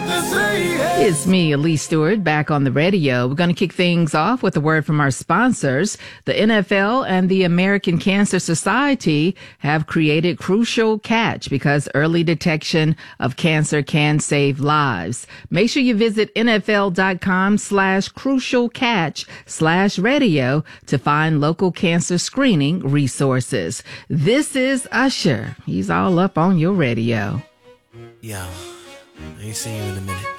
It's me, Elise Stewart, back on the radio. We're going to kick things off with a word from our sponsors. The NFL and the American Cancer Society have created Crucial Catch because early detection of cancer can save lives. Make sure you visit NFL.com/crucialcatch/radio to find local cancer screening resources. This is Usher. He's all up on your radio. Yo, I ain't seen you in a minute.